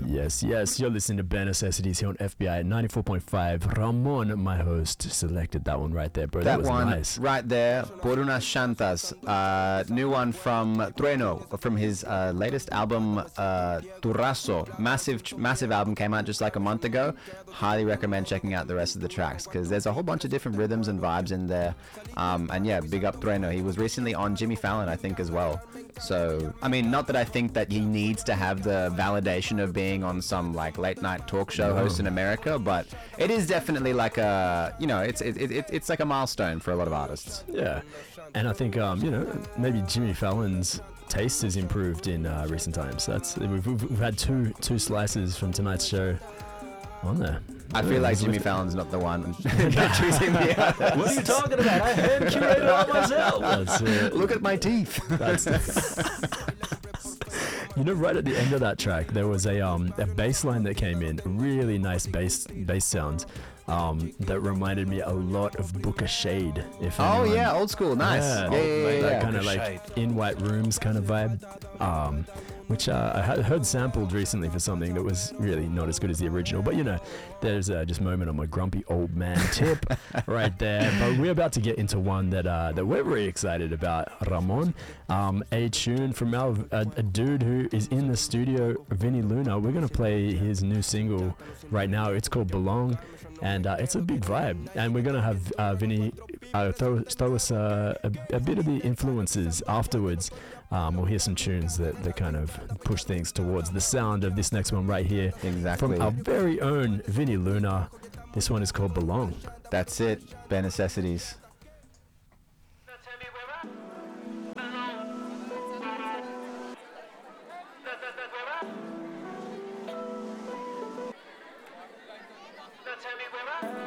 Yes, yes, you're listening to Bare Necessities here on FBI at 94.5. Ramon, my host, selected that one right there, bro. That was one nice. right there, Por unas Chantas, new one from Trueno, from his latest album, Turraso. Massive album, came out just like a month ago. Highly recommend checking out the rest of the tracks, because there's a whole bunch of different rhythms and vibes in there. And yeah, big up Trueno. He was recently on Jimmy Fallon, I think, as well. So, I mean, not that I think that he needs to have the validation of being on some like late night talk show host in America, but it is definitely like a, you know, it's like a milestone for a lot of artists. Yeah, and I think you know, maybe Jimmy Fallon's taste has improved in recent times. We've had two slices from tonight's show on there. I feel like Jimmy Fallon's not the one choosing me out. What are you talking about? I hand curated all myself. That's it. Look at my teeth. You know, right at the end of that track, there was a bass line that came in, really nice bass sound, that reminded me a lot of Booker Shade. Yeah, old school, nice. Yeah. That kind of like In White Rooms kind of vibe, which I heard sampled recently for something that was really not as good as the original. But you know, there's just a moment on my grumpy old man tip right there. But we're about to get into one that we're very excited about, Ramon. A tune from a dude who is in the studio, Vinny Luna. We're gonna play his new single right now. It's called Belong, and it's a big vibe. And we're gonna have Vinny throw us a bit of the influences afterwards. We'll hear some tunes that kind of push things towards the sound of this next one right here. Exactly. From our very own Vinny Luna. This one is called Belong. That's it. Bare Necessities.